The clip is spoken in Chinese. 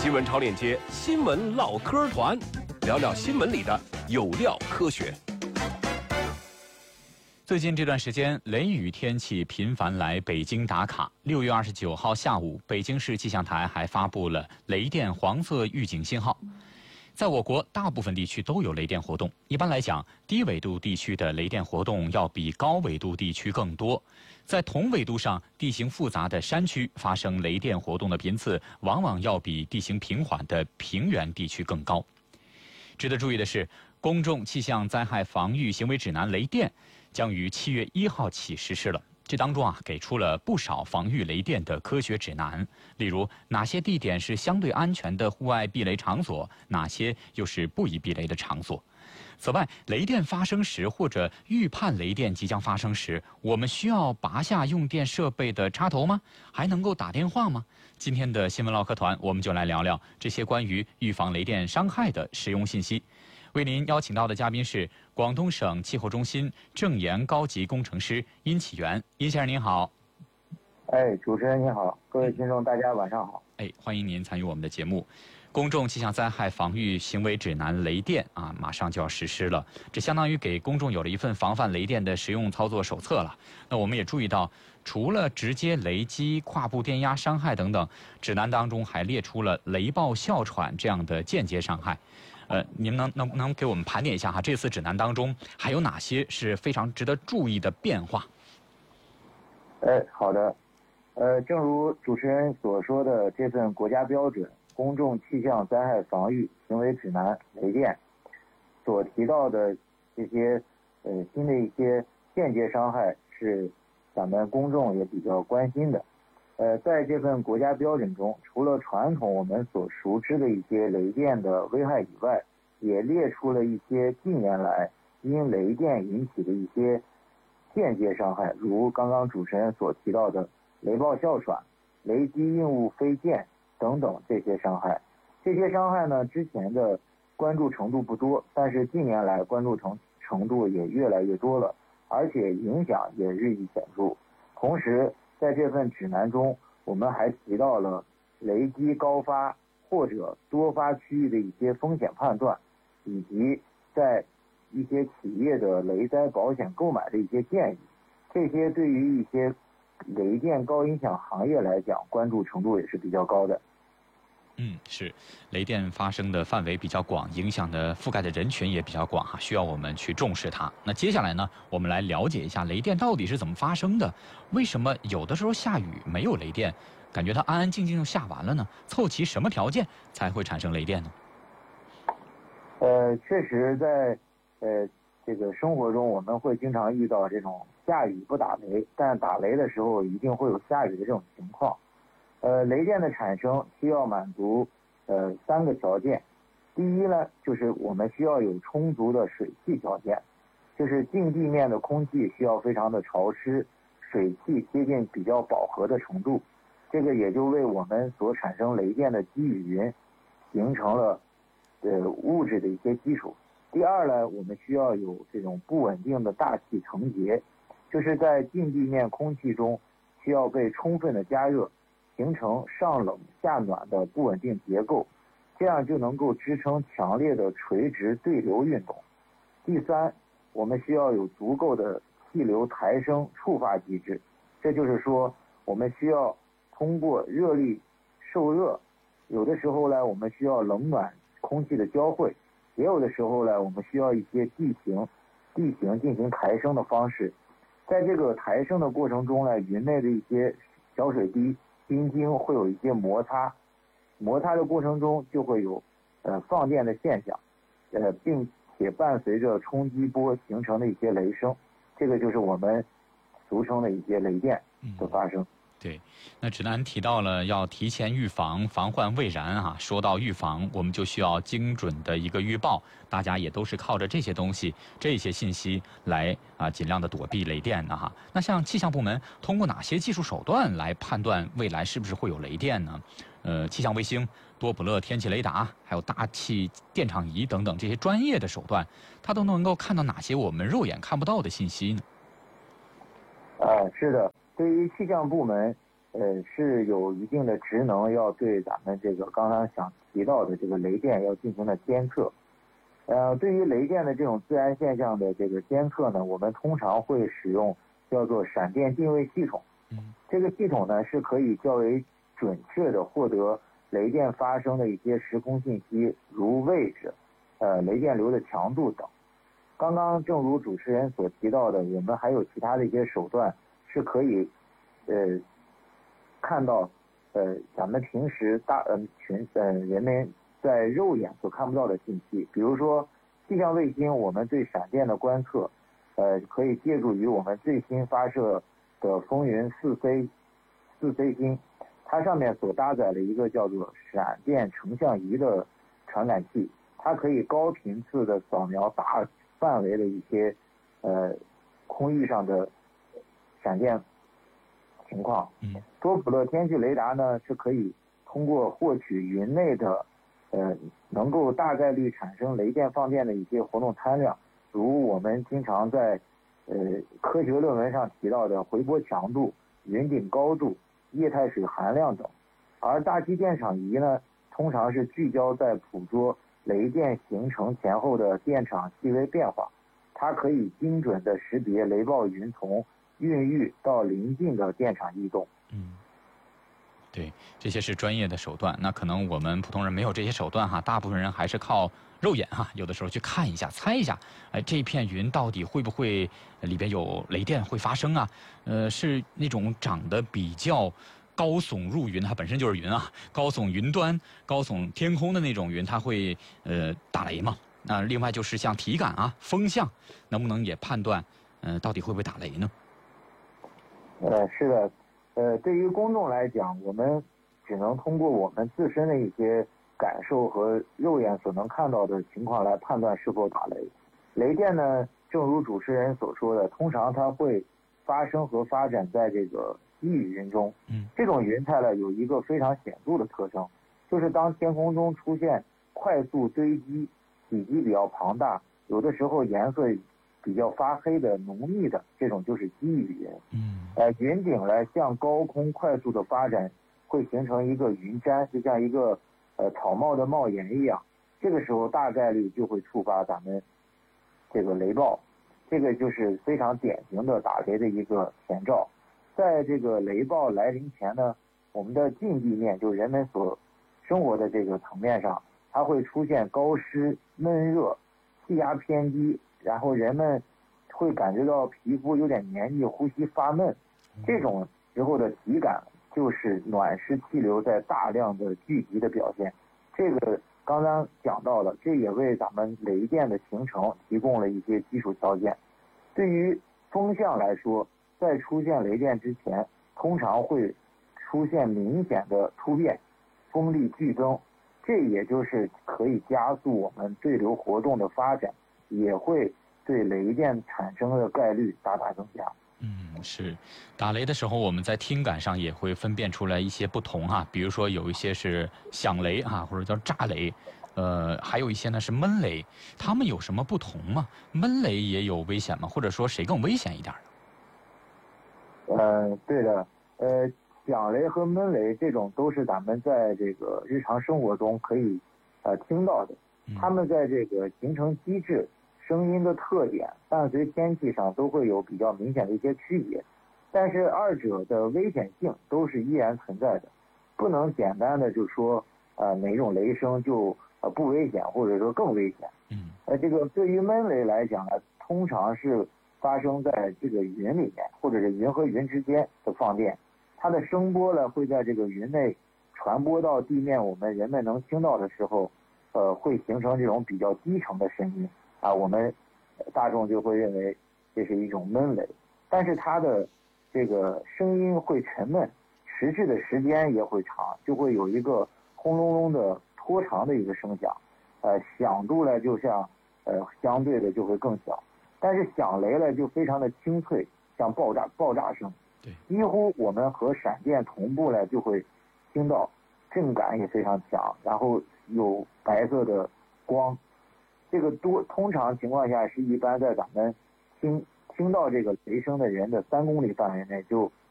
新闻超链接新闻唠嗑团，聊聊新闻里的有料科学。 最近这段时间，雷雨天气频繁来北京打卡。6月29号下午，北京市气象台还发布了雷电黄色预警信号。在我国大部分地区都有雷电活动。一般来讲，低纬度地区的雷电活动要比高纬度地区更多。在同纬度上地形复杂的山区，发生雷电活动的频次往往要比地形平缓的平原地区更高。值得注意的是，公众气象灾害防御行为指南雷电将于7月1号起实施了。这当中给出了不少防御雷电的科学指南，例如哪些地点是相对安全的户外避雷场所，哪些又是不宜避雷的场所。此外，雷电发生时或者预判雷电即将发生时，我们需要拔下用电设备的插头吗？还能够打电话吗？今天的新闻唠嗑团，我们就来聊聊这些关于预防雷电伤害的实用信息。为您邀请到的嘉宾是广东省气候中心正研高级工程师殷启元。殷先生您好。 主持人您好，各位听众大家晚上好。 欢迎您参与我们的节目。公众气象灾害防御行为指南雷电马上就要实施了，这相当于给公众有了一份防范雷电的实用操作手册了。那我们也注意到，除了直接雷击、跨步电压伤害等等，指南当中还列出了雷暴哮喘这样的间接伤害。您能给我们盘点一下这次指南当中还有哪些是非常值得注意的变化？ 好的。正如主持人所说的，这份国家标准《公众气象灾害防御行为指南》雷电所提到的这些新的一些间接伤害，是咱们公众也比较关心的。在这份国家标准中，除了传统我们所熟知的一些雷电的危害以外，也列出了一些近年来因雷电引起的一些间接伤害，如刚刚主持人所提到的雷暴哮喘、雷击硬物飞溅等等这些伤害。这些伤害呢，之前的关注程度不多，但是近年来关注程度也越来越多了，而且影响也日益显著。同时在这份指南中，我们还提到了雷击高发或者多发区域的一些风险判断，以及在一些企业的雷灾保险购买的一些建议。这些对于一些雷电高音响行业来讲，关注程度也是比较高的。 是，雷电发生的范围比较广，影响的覆盖的人群也比较广需要我们去重视它。那接下来呢，我们来了解一下雷电到底是怎么发生的，为什么有的时候下雨没有雷电，感觉它安安静静就下完了呢？凑齐什么条件才会产生雷电呢？ 确实在这个生活中，我们会经常遇到这种下雨不打雷，但打雷的时候一定会有下雨的这种情况。雷电的产生需要满足3个条件。第一呢，就是我们需要有充足的水汽条件，就是近地面的空气需要非常的潮湿，水汽接近比较饱和的程度，这个也就为我们所产生雷电的积雨云形成了物质的一些基础。第二呢，我们需要有这种不稳定的大气层结，就是在近地面空气中需要被充分的加热，形成上冷下暖的不稳定结构，这样就能够支撑强烈的垂直对流运动。第三，我们需要有足够的气流抬升触发机制，这就是说我们需要通过热力受热，有的时候呢我们需要冷暖空气的交汇，也有的时候呢我们需要一些地形进行抬升的方式。在这个抬升的过程中呢，云内的一些小水滴冰晶会有一些摩擦的过程中就会有放电的现象，并且伴随着冲击波形成的一些雷声，这个就是我们俗称的一些雷电的发生。 对，那指南提到了要提前预防，防患未然说到预防，我们就需要精准的一个预报，大家也都是靠着这些东西、这些信息来尽量的躲避雷电的那像气象部门通过哪些技术手段来判断未来是不是会有雷电呢？气象卫星、多普勒天气雷达，还有大气电场仪等等这些专业的手段，它都能够看到哪些我们肉眼看不到的信息呢？ 是的。对于气象部门， 是有一定的职能，要对咱们这个刚刚想提到的这个雷电要进行的监测。对于雷电的这种自然现象的这个监测呢，我们通常会使用叫做闪电定位系统。这个系统呢是可以较为准确的获得雷电发生的一些时空信息，如位置、雷电流的强度等。刚刚正如主持人所提到的，我们还有其他的一些手段是可以看到咱们平时人们在肉眼所看不到的信息，比如说气象卫星，我们对闪电的观测，可以借助于我们最新发射的风云4C 星，它上面所搭载了一个叫做闪电成像仪的传感器，它可以高频次的扫描大范围的一些空域上的闪电情况。多普勒天气雷达呢是可以通过获取云内的能够大概率产生雷电放电的一些活动参量，如我们经常在科学论文上提到的回波强度、云顶高度、液态水含量等。而大气电场仪呢，通常是聚焦在捕捉雷电形成前后的电场细微变化，它可以精准的识别雷暴云从孕育到临近的电场异动。 对，这些是专业的手段。那可能我们普通人没有这些手段哈，大部分人还是靠肉眼哈，有的时候去看一下、猜一下，这片云到底会不会里边有雷电会发生啊？是那种长得比较高耸入云，它本身就是云啊，高耸云端、高耸天空的那种云，它会打雷吗？那另外就是像体感啊、风向，能不能也判断到底会不会打雷呢？ 是的。对于公众来讲，我们只能通过我们自身的一些感受和肉眼所能看到的情况来判断是否打雷。雷电呢，正如主持人所说的，通常它会发生和发展在这个积雨云中。这种云彩呢有一个非常显著的特征，就是当天空中出现快速堆积、体积比较庞大，有的时候颜色比较发黑的浓密的，这种就是积雨云。云顶呢向高空快速的发展，会形成一个云毡，就像一个草帽的帽檐一样。这个时候大概率就会触发咱们这个雷暴，这个就是非常典型的打雷的一个前兆。在这个雷暴来临前呢，我们的近地面，就人们所生活的这个层面上，它会出现高湿、闷热、气压偏低，然后人们会感觉到皮肤有点黏腻、呼吸发闷。这种时候的体感就是暖湿气流在大量的聚集的表现。这个刚刚讲到了，这也为咱们雷电的形成提供了一些基础条件。对于风向来说，在出现雷电之前，通常会出现明显的突变，风力剧增，这也就是可以加速我们对流活动的发展，也会对雷电产生的概率大大增加。 是，打雷的时候我们在听感上也会分辨出来一些不同哈，比如说有一些是响雷啊，或者叫炸雷，还有一些呢是闷雷，它们有什么不同吗？闷雷也有危险吗？或者说谁更危险一点呢？对的，响雷和闷雷这种都是咱们在这个日常生活中可以听到的，它们在这个形成机制、声音的特点、伴随天气上都会有比较明显的一些区别，但是二者的危险性都是依然存在的，不能简单的就说哪种雷声就不危险，或者说更危险。这个对于闷雷来讲呢，通常是发生在这个云里面，或者是云和云之间的放电，它的声波呢会在这个云内传播到地面，我们人们能听到的时候，会形成这种比较低沉的声音我们大众就会认为这是一种闷雷，但是它的这个声音会沉闷，持续的时间也会长，就会有一个轰隆隆的拖长的一个声响，响度呢就像相对的就会更小，但是响雷呢就非常的清脆，像爆炸声，几乎我们和闪电同步呢就会听到，震感也非常强，然后有白色的光。这个通常情况下是一般在咱们听到这个雷声的人的3公里范围内就